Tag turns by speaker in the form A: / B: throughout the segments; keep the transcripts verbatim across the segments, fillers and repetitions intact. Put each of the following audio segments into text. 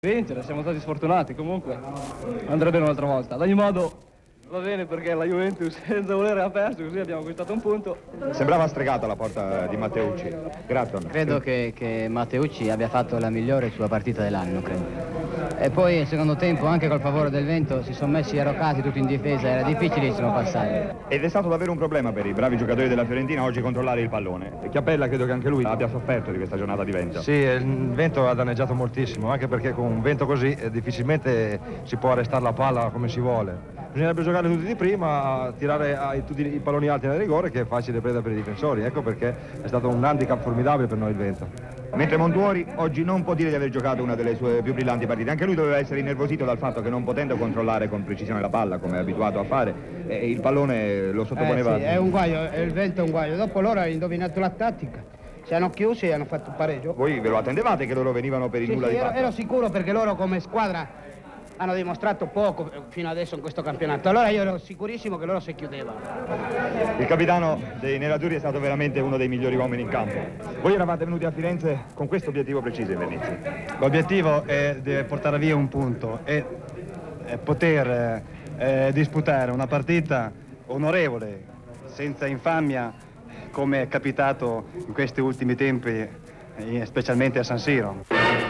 A: Vincere, siamo stati sfortunati, comunque andrà bene un'altra volta. Ad ogni modo va bene perché la Juventus senza volere ha perso, così abbiamo acquistato un punto.
B: Sembrava stregata la porta di Matteucci. Gratton.
C: Credo che, che Matteucci abbia fatto la migliore sua partita dell'anno, credo. E poi il secondo tempo, anche col favore del vento, si sono messi arroccati tutti in difesa, era difficilissimo passare.
B: Ed è stato davvero un problema per i bravi giocatori della Fiorentina oggi controllare il pallone. E Chiappella credo che anche lui abbia sofferto di questa giornata di vento.
D: Sì, il vento ha danneggiato moltissimo, anche perché con un vento così eh, difficilmente si può arrestare la palla come si vuole. Bisognerebbe giocare tutti di prima, tirare ai, tutti i palloni alti nel rigore, che è facile preda per i difensori. Ecco perché è stato un handicap formidabile per noi il vento.
B: Mentre Montuori oggi non può dire di aver giocato una delle sue più brillanti partite. Anche lui doveva essere innervosito dal fatto che, non potendo controllare con precisione la palla come è abituato a fare, eh, il pallone lo sottoponeva.
E: Eh sì, è un guaio, il vento è un guaio. Dopo loro hanno indovinato la tattica, si hanno chiusi e hanno fatto un pareggio.
B: Voi ve lo attendevate che loro venivano per il
E: Sì,
B: nulla
E: sì,
B: di
E: ero,
B: fatto?
E: ero sicuro, perché loro come squadra hanno dimostrato poco fino adesso in questo campionato. Allora io ero sicurissimo che loro si chiudevano.
B: Il capitano dei nerazzurri è stato veramente uno dei migliori uomini in campo. Voi eravate venuti a Firenze con questo obiettivo preciso in Venezia.
D: L'obiettivo è di portare via un punto e e poter eh, disputare una partita onorevole, senza infamia, come è capitato in questi ultimi tempi, eh, specialmente a San Siro.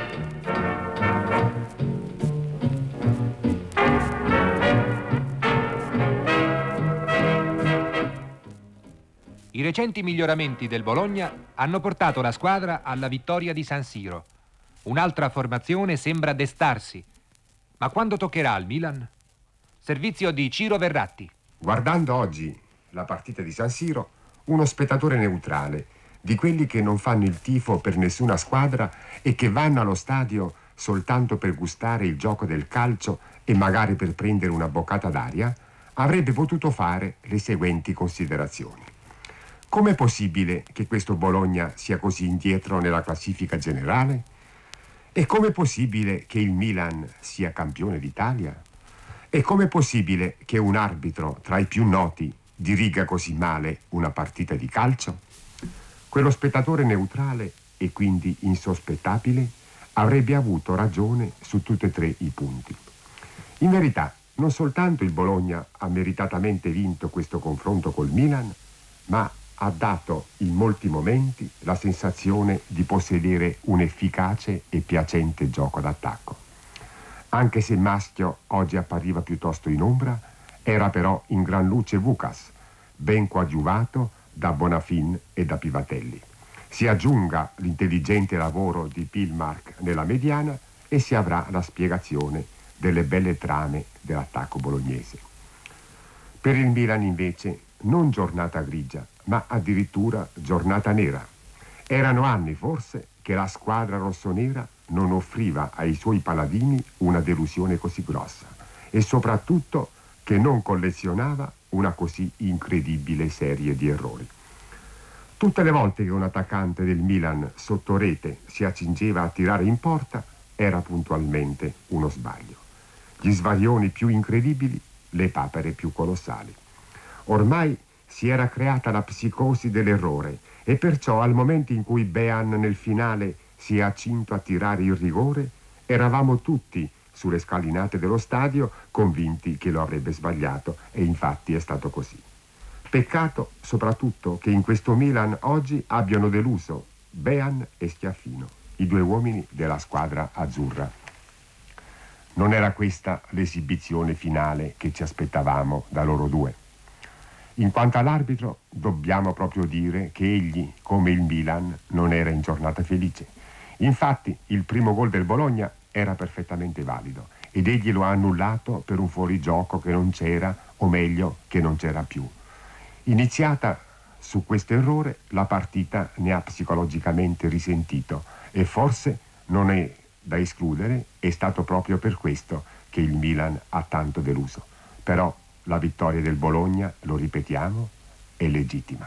F: I recenti miglioramenti del Bologna hanno portato la squadra alla vittoria di San Siro. Un'altra formazione sembra destarsi. Ma quando toccherà al Milan? Servizio di Ciro Verratti.
G: Guardando oggi la partita di San Siro, uno spettatore neutrale, di quelli che non fanno il tifo per nessuna squadra e che vanno allo stadio soltanto per gustare il gioco del calcio e magari per prendere una boccata d'aria, avrebbe potuto fare le seguenti considerazioni. Com'è possibile che questo Bologna sia così indietro nella classifica generale? E com'è possibile che il Milan sia campione d'Italia? E com'è possibile che un arbitro tra i più noti diriga così male una partita di calcio? Quello spettatore neutrale e quindi insospettabile avrebbe avuto ragione su tutti e tre i punti. In verità, non soltanto il Bologna ha meritatamente vinto questo confronto col Milan, ma ha dato in molti momenti la sensazione di possedere un efficace e piacente gioco d'attacco. Anche se Maschio oggi appariva piuttosto in ombra, era però in gran luce Vukas, ben coadiuvato da Bonafin e da Pivatelli. Si aggiunga l'intelligente lavoro di Pilmark nella mediana e si avrà la spiegazione delle belle trame dell'attacco bolognese. Per il Milan invece non giornata grigia, ma addirittura giornata nera. Erano anni forse che la squadra rossonera non offriva ai suoi paladini una delusione così grossa e soprattutto che non collezionava una così incredibile serie di errori. Tutte le volte che un attaccante del Milan sotto rete si accingeva a tirare in porta era puntualmente uno sbaglio. Gli svarioni più incredibili, le papere più colossali. Ormai si era creata la psicosi dell'errore e perciò al momento in cui Bean nel finale si è accinto a tirare il rigore, eravamo tutti sulle scalinate dello stadio convinti che lo avrebbe sbagliato e infatti è stato così. Peccato soprattutto che in questo Milan oggi abbiano deluso Bean e Schiaffino, i due uomini della squadra azzurra. Non era questa l'esibizione finale che ci aspettavamo da loro due. In quanto all'arbitro, dobbiamo proprio dire che egli, come il Milan, non era in giornata felice. Infatti, il primo gol del Bologna era perfettamente valido ed egli lo ha annullato per un fuorigioco che non c'era, o meglio, che non c'era più. Iniziata su questo errore, la partita ne ha psicologicamente risentito e forse non è da escludere, è stato proprio per questo che il Milan ha tanto deluso. Però la vittoria del Bologna, lo ripetiamo, è legittima.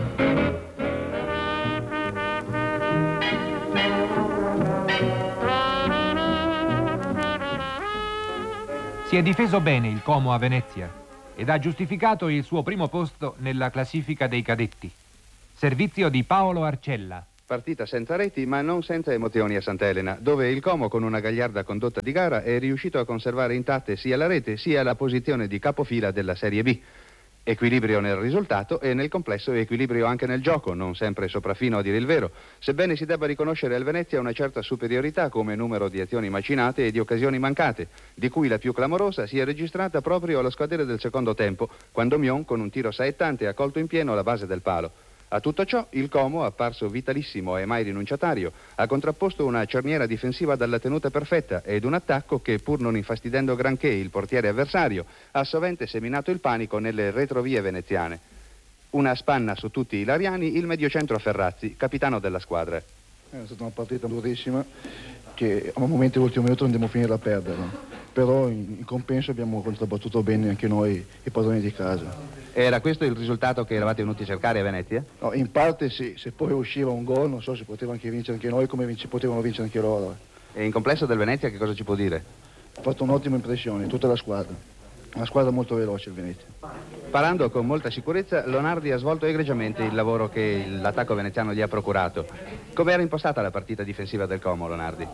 F: Si è difeso bene il Como a Venezia ed ha giustificato il suo primo posto nella classifica dei cadetti. Servizio di Paolo Arcella.
H: Partita senza reti, ma non senza emozioni a Sant'Elena, dove il Como, con una gagliarda condotta di gara, è riuscito a conservare intatte sia la rete sia la posizione di capofila della Serie B. Equilibrio nel risultato e nel complesso equilibrio anche nel gioco, non sempre sopraffino a dire il vero, sebbene si debba riconoscere al Venezia una certa superiorità come numero di azioni macinate e di occasioni mancate, di cui la più clamorosa si è registrata proprio allo scadere del secondo tempo, quando Mion, con un tiro saettante, ha colto in pieno la base del palo. A tutto ciò, il Como, apparso vitalissimo e mai rinunciatario, ha contrapposto una cerniera difensiva dalla tenuta perfetta ed un attacco che, pur non infastidendo granché il portiere avversario, ha sovente seminato il panico nelle retrovie veneziane. Una spanna su tutti i lariani il mediocentro Ferrazzi, capitano della squadra.
I: È stata una partita durissima che a momenti all'ultimo minuto andiamo a finire a perdere, però in, in compenso abbiamo contrabbattuto bene anche noi i padroni di casa.
H: Era questo il risultato che eravate venuti a cercare a Venezia?
I: No, in parte sì, se poi usciva un gol non so se poteva anche vincere anche noi come vinci, potevano vincere anche loro.
H: E in complesso del Venezia che cosa ci può dire?
I: Ha fatto un'ottima impressione, tutta la squadra. Una squadra molto veloce il Venezia.
H: Parlando con molta sicurezza, Lonardi ha svolto egregiamente il lavoro che l'attacco veneziano gli ha procurato. Come era impostata la partita difensiva del Como, Lonardi?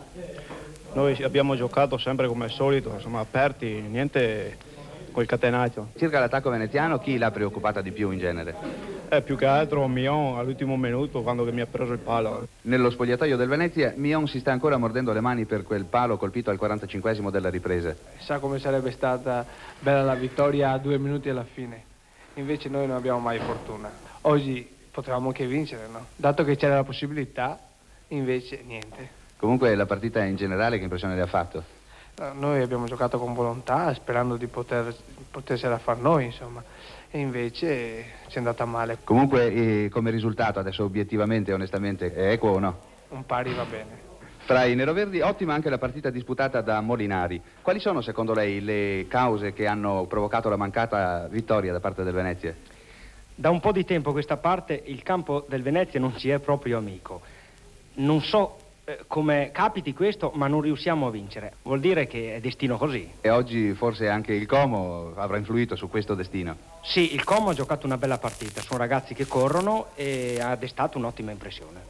A: Noi abbiamo giocato sempre come al solito, insomma, aperti, niente col catenaccio.
H: Circa l'attacco veneziano, chi l'ha preoccupata di più in genere?
A: Eh, più che altro Mion all'ultimo minuto quando mi ha preso il palo.
H: Nello spogliatoio del Venezia, Mion si sta ancora mordendo le mani per quel palo colpito al quarantacinquesimo della ripresa.
J: Sa come sarebbe stata bella la vittoria a due minuti alla fine. Invece noi non abbiamo mai fortuna. Oggi potevamo anche vincere, no? Dato che c'era la possibilità, invece niente.
H: Comunque la partita in generale che impressione le ha fatto?
J: Noi abbiamo giocato con volontà, sperando di poter, potersela far noi, insomma, e invece ci è andata male.
H: Comunque, eh, come risultato, adesso obiettivamente, onestamente, è equo o no?
J: Un pari va bene.
H: Fra i neroverdi, ottima anche la partita disputata da Molinari. Quali sono, secondo lei, le cause che hanno provocato la mancata vittoria da parte del Venezia?
K: Da un po' di tempo a questa parte il campo del Venezia non ci è proprio amico. Non so come capiti questo, ma non riusciamo a vincere. Vuol dire che è destino così.
H: E oggi forse anche il Como avrà influito su questo destino?
K: Sì, il Como ha giocato una bella partita. Sono ragazzi che corrono e ha destato un'ottima impressione.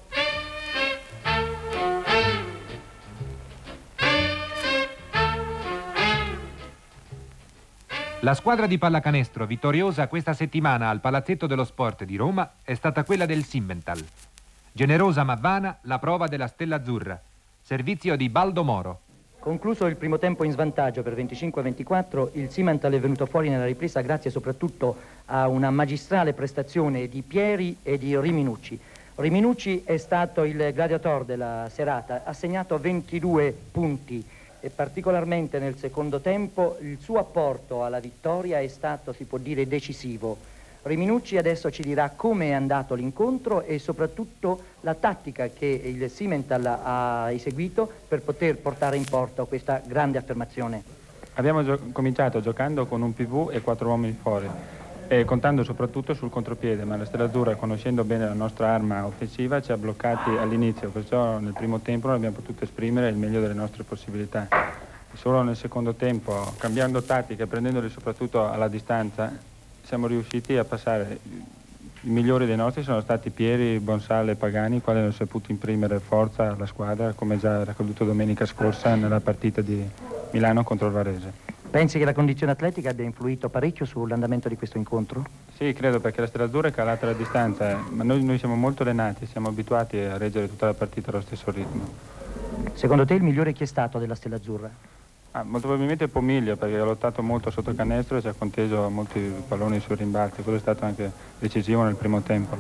F: La squadra di pallacanestro vittoriosa questa settimana al Palazzetto dello Sport di Roma è stata quella del Simmental. Generosa ma vana la prova della Stella Azzurra. Servizio di Baldo Moro.
L: Concluso il primo tempo in svantaggio per venticinque a ventiquattro, il Simmental è venuto fuori nella ripresa grazie soprattutto a una magistrale prestazione di Pieri e di Riminucci. Riminucci è stato il gladiator della serata, ha segnato ventidue punti e particolarmente nel secondo tempo il suo apporto alla vittoria è stato, si può dire, decisivo. Riminucci adesso ci dirà come è andato l'incontro e soprattutto la tattica che il Simmental ha eseguito per poter portare in porto questa grande affermazione.
M: Abbiamo gio- cominciato giocando con un P V e quattro uomini fuori e contando soprattutto sul contropiede, ma la Stella Azzurra, conoscendo bene la nostra arma offensiva, ci ha bloccati all'inizio, perciò nel primo tempo non abbiamo potuto esprimere il meglio delle nostre possibilità. Solo nel secondo tempo, cambiando tattica e prendendoli soprattutto alla distanza, siamo riusciti a passare. I migliori dei nostri sono stati Pieri, Bonsale e Pagani, i quali hanno saputo imprimere forza alla squadra, come già era accaduto domenica scorsa nella partita di Milano contro il Varese.
L: Pensi che la condizione atletica abbia influito parecchio sull'andamento di questo incontro?
M: Sì, credo, perché la Stella Azzurra è calata alla distanza, ma noi, noi siamo molto allenati, siamo abituati a reggere tutta la partita allo stesso ritmo.
L: Secondo te il migliore chi è stato della Stella Azzurra?
M: Ah, molto probabilmente Pomiglio, perché ha lottato molto sotto canestro e ci ha conteso molti palloni sui rimbalzi, quello è stato anche decisivo nel primo tempo.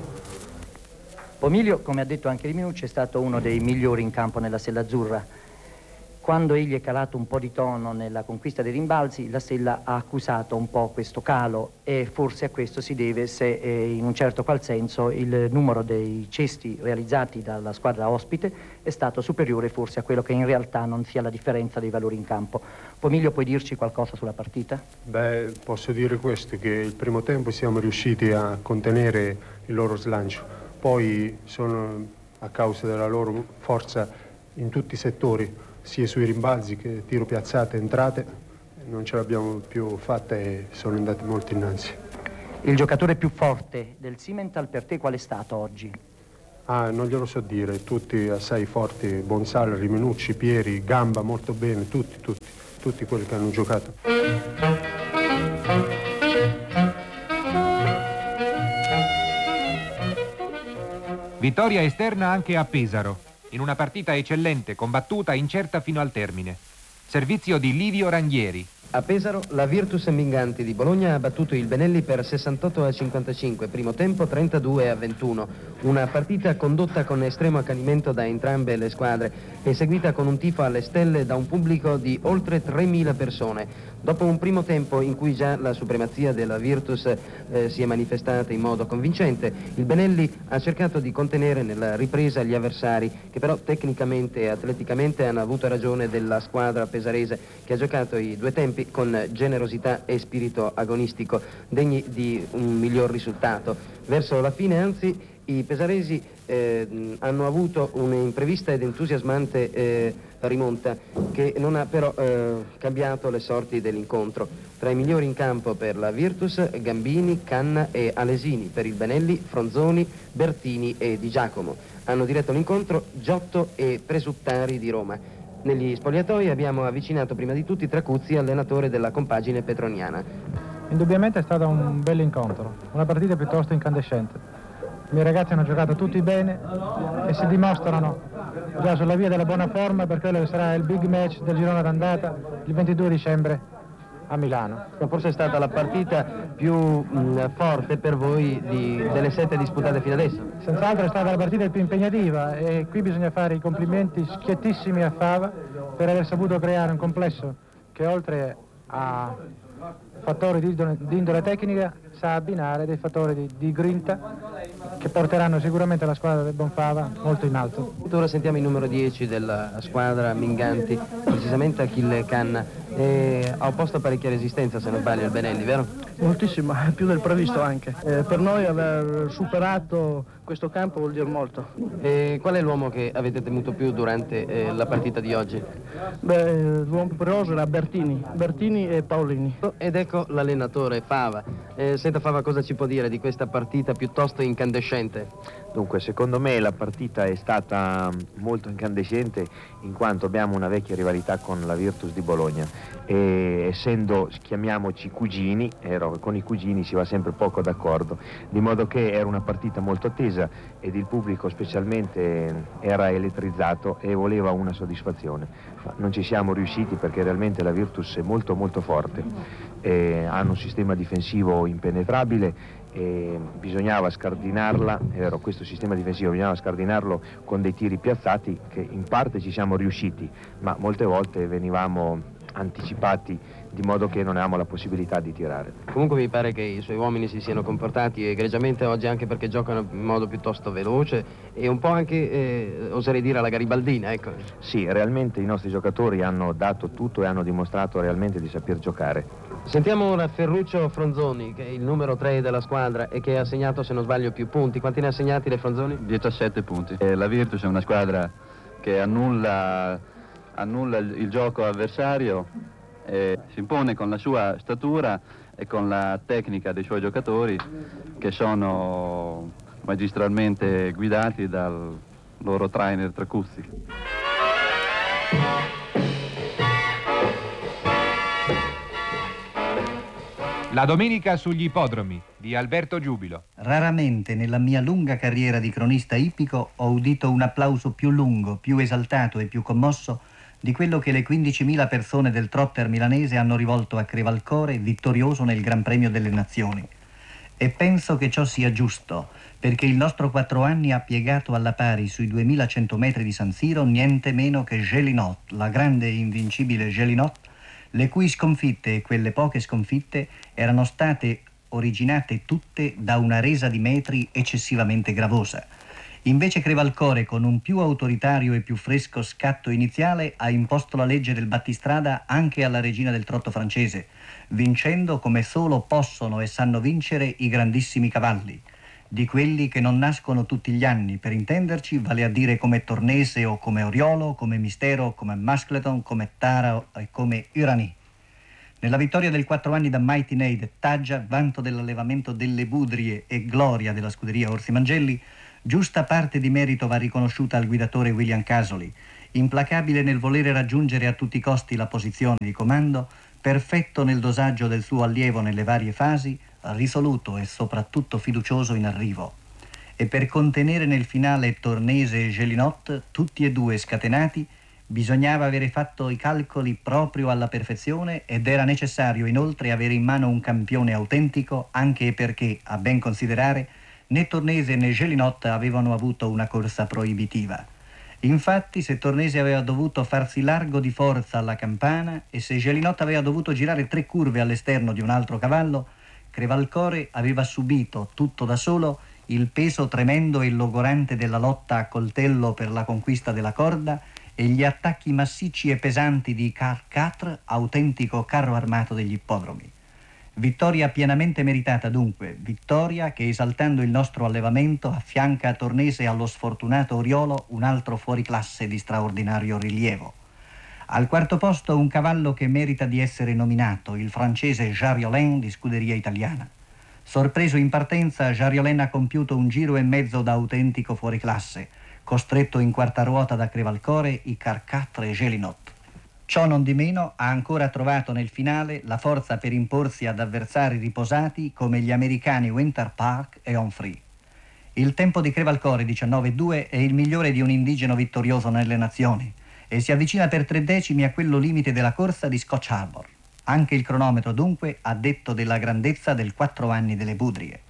L: Pomiglio, come ha detto anche Riminucci, è stato uno dei migliori in campo nella Stella Azzurra. Quando egli è calato un po' di tono nella conquista dei rimbalzi, la Stella ha accusato un po' questo calo e forse a questo si deve se eh, in un certo qual senso il numero dei cesti realizzati dalla squadra ospite è stato superiore forse a quello che in realtà non sia la differenza dei valori in campo. Pomiglio, puoi dirci qualcosa sulla partita?
N: Beh, posso dire questo, che il primo tempo siamo riusciti a contenere il loro slancio, poi sono a causa della loro forza in tutti i settori, sia sui rimbalzi che tiro piazzate, entrate, non ce l'abbiamo più fatta e sono andati molto innanzi.
L: Il giocatore più forte del Simmental per te qual è stato oggi?
N: Ah, non glielo so dire, tutti assai forti, Bonsal, Riminucci, Pieri, Gamba molto bene, tutti, tutti, tutti quelli che hanno giocato.
F: Vittoria esterna anche a Pesaro, in una partita eccellente, combattuta, incerta fino al termine. Servizio di Livio Ranieri.
O: A Pesaro la Virtus Minganti di Bologna ha battuto il Benelli per sessantotto a cinquantacinque, primo tempo trentadue a ventuno. Una partita condotta con estremo accanimento da entrambe le squadre e seguita con un tifo alle stelle da un pubblico di oltre tremila persone. Dopo un primo tempo in cui già la supremazia della Virtus eh, si è manifestata in modo convincente, il Benelli ha cercato di contenere nella ripresa gli avversari, che però tecnicamente e atleticamente hanno avuto ragione della squadra pesarese, che ha giocato i due tempi con generosità e spirito agonistico, degni di un miglior risultato. Verso la fine, anzi, i pesaresi eh, hanno avuto un'imprevista ed entusiasmante eh, rimonta che non ha però eh, cambiato le sorti dell'incontro. Tra i migliori in campo per la Virtus, Gambini, Canna e Alesini; per il Benelli, Fronzoni, Bertini e Di Giacomo. Hanno diretto l'incontro Giotto e Presuttari di Roma. Negli spogliatoi abbiamo avvicinato prima di tutti Tracuzzi, allenatore della compagine petroniana.
P: Indubbiamente è stato un bel incontro, una partita piuttosto incandescente. I miei ragazzi hanno giocato tutti bene e si dimostrano già sulla via della buona forma per quello che sarà il big match del girone d'andata il ventidue dicembre a Milano.
O: Forse è stata la partita più mh, forte per voi di, delle sette disputate fino adesso?
P: Senz'altro è stata la partita più impegnativa e qui bisogna fare i complimenti schiettissimi a Fava per aver saputo creare un complesso che oltre a fattori di indole, di indole tecnica sa abbinare dei fattori di, di grinta che porteranno sicuramente la squadra del Bonfava molto in alto.
O: Ora sentiamo il numero dieci della squadra Minganti, precisamente Achille Canna. E ha opposto parecchia resistenza, se non sbaglio, il Benelli, vero?
Q: Moltissima, più del previsto anche. Eh, per noi aver superato questo campo vuol dire molto.
O: E qual è l'uomo che avete temuto più durante eh, la partita di oggi?
Q: Beh, l'uomo più pericoloso era Bertini, Bertini e Paolini.
O: Ed ecco l'allenatore Fava. Eh, senta Fava, cosa ci può dire di questa partita piuttosto incandescente?
R: Dunque, secondo me la partita è stata molto incandescente in quanto abbiamo una vecchia rivalità con la Virtus di Bologna e essendo, chiamiamoci cugini, ero, con i cugini si va sempre poco d'accordo, di modo che era una partita molto attesa ed il pubblico specialmente era elettrizzato e voleva una soddisfazione. Ma non ci siamo riusciti perché realmente la Virtus è molto molto forte, e hanno un sistema difensivo impenetrabile e bisognava scardinarla, è questo sistema difensivo bisognava scardinarlo con dei tiri piazzati che in parte ci siamo riusciti, ma molte volte venivamo anticipati di modo che non avevamo la possibilità di tirare.
O: Comunque mi pare che i suoi uomini si siano comportati egregiamente oggi, anche perché giocano in modo piuttosto veloce e un po' anche, eh, oserei dire, alla garibaldina, ecco.
R: Sì, realmente i nostri giocatori hanno dato tutto e hanno dimostrato realmente di saper giocare.
O: Sentiamo ora Ferruccio Fronzoni, che è il numero tre della squadra e che ha segnato, se non sbaglio, più punti. Quanti ne ha segnati le Fronzoni?
S: diciassette punti. Eh, la Virtus è una squadra che annulla, annulla il, il gioco avversario, eh, si impone con la sua statura e con la tecnica dei suoi giocatori che sono magistralmente guidati dal loro trainer Tracuzzi.
F: La domenica sugli ippodromi di Alberto Giubilo.
T: Raramente nella mia lunga carriera di cronista ippico ho udito un applauso più lungo, più esaltato e più commosso di quello che le quindicimila persone del trotter milanese hanno rivolto a Crevalcore vittorioso nel Gran Premio delle Nazioni. E penso che ciò sia giusto, perché il nostro quattro anni ha piegato alla pari sui duemilacento metri di San Siro niente meno che Gélinot, la grande e invincibile Gélinot, le cui sconfitte e quelle poche sconfitte erano state originate tutte da una resa di metri eccessivamente gravosa. Invece Crevalcore, con un più autoritario e più fresco scatto iniziale, ha imposto la legge del battistrada anche alla regina del trotto francese, vincendo come solo possono e sanno vincere i grandissimi cavalli, di quelli che non nascono tutti gli anni, per intenderci, vale a dire come Tornese o come Oriolo, come Mistero, come Muskleton, come Tara e come Urani. Nella vittoria del quattro anni da Mighty Neide, Taggia, vanto dell'allevamento delle Budrie e gloria della scuderia Orsi Mangelli, Giusta parte di merito va riconosciuta al guidatore William Casoli, implacabile nel volere raggiungere a tutti i costi la posizione di comando, perfetto nel dosaggio del suo allievo nelle varie fasi, risoluto e soprattutto fiducioso in arrivo. E per contenere nel finale Tornese e Gélinot, tutti e due scatenati, bisognava avere fatto i calcoli proprio alla perfezione ed era necessario inoltre avere in mano un campione autentico, anche perché, a ben considerare, né Tornese né Gélinot avevano avuto una corsa proibitiva. Infatti, se Tornese aveva dovuto farsi largo di forza alla campana e se Gélinot aveva dovuto girare tre curve all'esterno di un altro cavallo, Crevalcore aveva subito, tutto da solo, il peso tremendo e logorante della lotta a coltello per la conquista della corda e gli attacchi massicci e pesanti di Car Quatre, autentico carro armato degli ippodromi. Vittoria pienamente meritata dunque, vittoria che esaltando il nostro allevamento affianca a Tornese allo sfortunato Oriolo un altro fuoriclasse di straordinario rilievo. Al quarto posto un cavallo che merita di essere nominato, il francese Jariolin di scuderia italiana. Sorpreso in partenza, Jariolin ha compiuto un giro e mezzo da autentico fuoriclasse, costretto in quarta ruota da Crevalcore, i Car Quatre e Gélinot. Ciò non di meno ha ancora trovato nel finale la forza per imporsi ad avversari riposati come gli americani Winter Park e Onfree. Il tempo di Crevalcore diciannove due è il migliore di un indigeno vittorioso nelle nazioni e si avvicina per tre decimi a quello limite della corsa di Scotch Harbor. Anche il cronometro dunque ha detto della grandezza del quattro anni delle Budrie.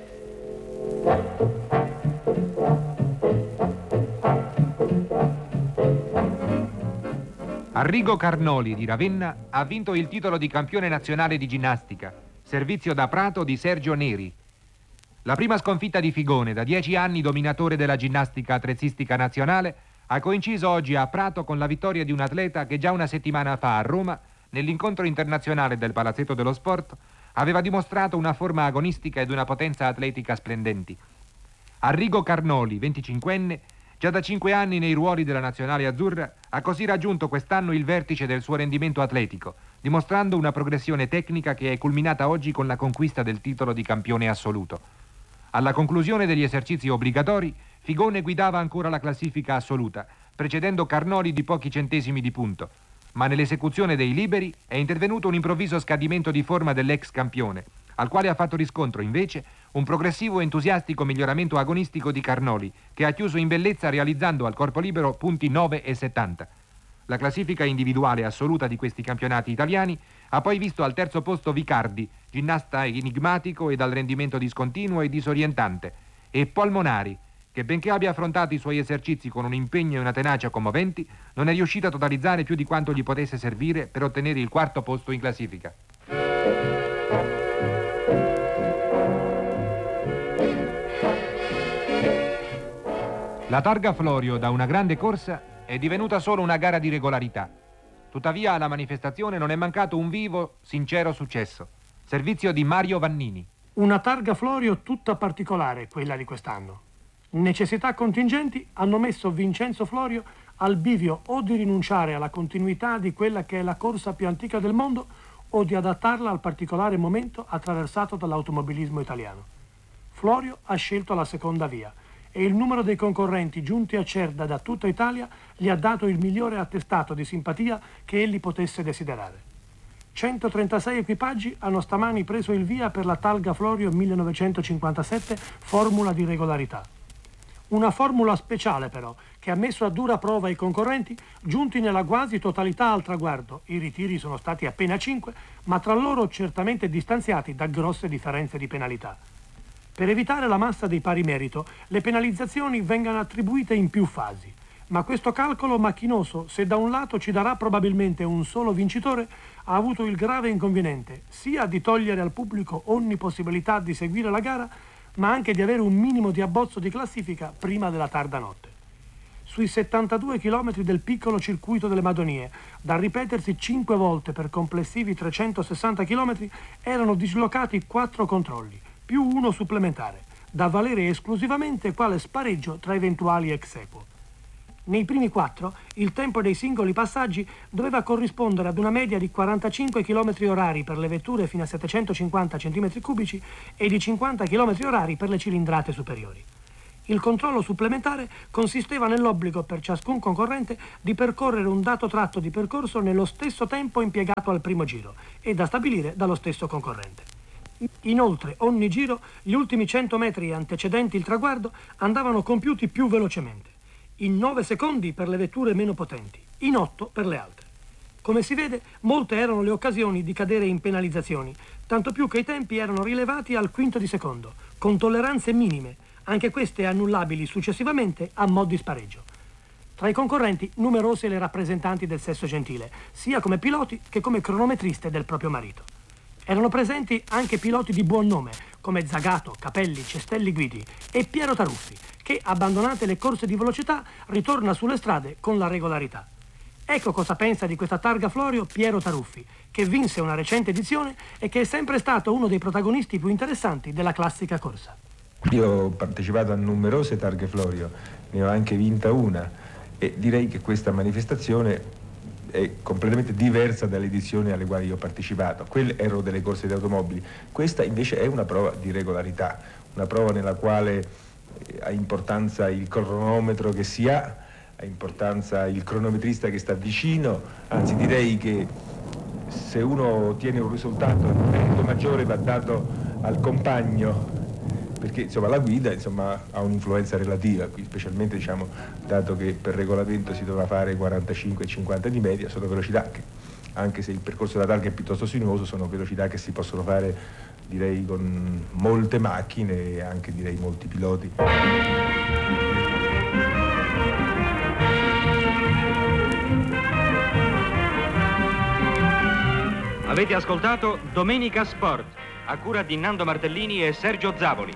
F: Arrigo Carnoli di Ravenna ha vinto il titolo di campione nazionale di ginnastica, servizio da Prato di Sergio Neri. La prima sconfitta di Figone, da dieci anni dominatore della ginnastica attrezzistica nazionale, ha coinciso oggi a Prato con la vittoria di un atleta che già una settimana fa a Roma, nell'incontro internazionale del Palazzetto dello Sport, aveva dimostrato una forma agonistica ed una potenza atletica splendenti. Arrigo Carnoli, venticinquenne, già da cinque anni nei ruoli della nazionale azzurra, ha così raggiunto quest'anno il vertice del suo rendimento atletico, dimostrando una progressione tecnica che è culminata oggi con la conquista del titolo di campione assoluto. Alla conclusione degli esercizi obbligatori, Figone guidava ancora la classifica assoluta, precedendo Carnoli di pochi centesimi di punto, ma nell'esecuzione dei liberi è intervenuto un improvviso scadimento di forma dell'ex campione, al quale ha fatto riscontro invece un progressivo e entusiastico miglioramento agonistico di Carnoli, che ha chiuso in bellezza realizzando al corpo libero punti nove e settanta. La classifica individuale assoluta di questi campionati italiani ha poi visto al terzo posto Vicardi, ginnasta enigmatico e dal rendimento discontinuo e disorientante, e Polmonari, che benché abbia affrontato i suoi esercizi con un impegno e una tenacia commoventi, non è riuscito a totalizzare più di quanto gli potesse servire per ottenere il quarto posto in classifica. La targa Florio, da una grande corsa, è divenuta solo una gara di regolarità. Tuttavia alla manifestazione non è mancato un vivo, sincero successo. Servizio di Mario Vannini.
U: Una targa Florio tutta particolare, quella di quest'anno. Necessità contingenti hanno messo Vincenzo Florio al bivio o di rinunciare alla continuità di quella che è la corsa più antica del mondo o di adattarla al particolare momento attraversato dall'automobilismo italiano. Florio ha scelto la seconda via e il numero dei concorrenti giunti a Cerda da tutta Italia gli ha dato il migliore attestato di simpatia che egli potesse desiderare. centotrentasei equipaggi hanno stamani preso il via per la Targa Florio millenovecentocinquantasette, formula di regolarità. Una formula speciale però, che ha messo a dura prova i concorrenti, giunti nella quasi totalità al traguardo. I ritiri sono stati appena cinque, ma tra loro certamente distanziati da grosse differenze di penalità. Per evitare la massa dei pari merito, le penalizzazioni vengano attribuite in più fasi. Ma questo calcolo macchinoso, se da un lato ci darà probabilmente un solo vincitore, ha avuto il grave inconveniente sia di togliere al pubblico ogni possibilità di seguire la gara, ma anche di avere un minimo di abbozzo di classifica prima della tarda notte. Sui settantadue chilometri del piccolo circuito delle Madonie, da ripetersi cinque volte per complessivi trecentosessanta chilometri, erano dislocati quattro controlli, più uno supplementare, da valere esclusivamente quale spareggio tra eventuali ex equo. Nei primi quattro, il tempo dei singoli passaggi doveva corrispondere ad una media di quarantacinque chilometri orari per le vetture fino a settecentocinquanta centimetri cubici e di cinquanta chilometri orari per le cilindrate superiori. Il controllo supplementare consisteva nell'obbligo per ciascun concorrente di percorrere un dato tratto di percorso nello stesso tempo impiegato al primo giro e da stabilire dallo stesso concorrente. Inoltre, ogni giro, gli ultimi cento metri antecedenti il traguardo andavano compiuti più velocemente, in nove secondi per le vetture meno potenti, in otto per le altre. Come si vede, molte erano le occasioni di cadere in penalizzazioni, tanto più che i tempi erano rilevati al quinto di secondo, con tolleranze minime, anche queste annullabili successivamente a mo' di spareggio. Tra i concorrenti numerose le rappresentanti del sesso gentile, sia come piloti che come cronometriste del proprio marito. Erano presenti anche piloti di buon nome, come Zagato, Capelli, Cestelli Guidi e Piero Taruffi, che, abbandonate le corse di velocità, ritorna sulle strade con la regolarità. Ecco cosa pensa di questa targa Florio Piero Taruffi, che vinse una recente edizione e che è sempre stato uno dei protagonisti più interessanti della classica corsa.
C: Io ho partecipato a numerose targhe Florio, ne ho anche vinta una e direi che questa manifestazione è completamente diversa dalle edizioni alle quali io ho partecipato. Quelle erano delle corse di automobili, questa invece è una prova di regolarità, una prova nella quale ha importanza il cronometro che si ha, ha importanza il cronometrista che sta vicino, anzi direi che se uno ottiene un risultato, il merito maggiore va dato al compagno, perché insomma la guida insomma ha un'influenza relativa, qui specialmente diciamo dato che per regolamento si dovrà fare quarantacinque cinquanta di media, sono velocità che anche se il percorso della targa è piuttosto sinuoso sono velocità che si possono fare direi con molte macchine e anche direi molti piloti.
F: Avete ascoltato Domenica Sport, a cura di Nando Martellini e Sergio Zavoli.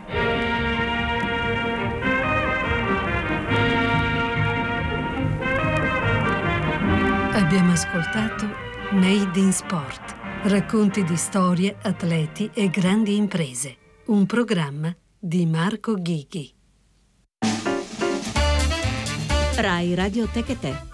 V: Abbiamo ascoltato Made in Sport, racconti di storie, atleti e grandi imprese. Un programma di Marco Ghighi.
W: Rai Radio Tech e Te.